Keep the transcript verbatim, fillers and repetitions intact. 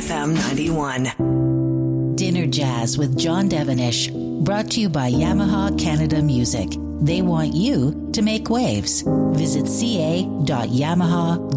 F M ninety-one. Dinner Jazz with John Devenish, brought to you by Yamaha Canada Music. They want you to make waves. Visit ca dot yamaha